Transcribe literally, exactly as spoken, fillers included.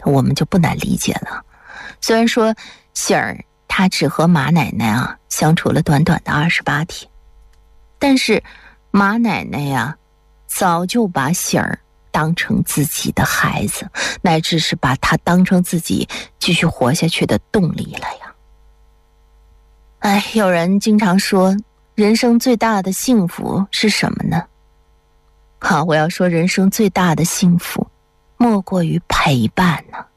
我们就不难理解了。虽然说喜儿她只和马奶奶啊相处了短短的二十八天，但是马奶奶呀、啊、早就把喜儿当成自己的孩子，乃至是把她当成自己继续活下去的动力了呀。哎，有人经常说人生最大的幸福是什么呢？好，我要说人生最大的幸福莫过于陪伴呢、啊。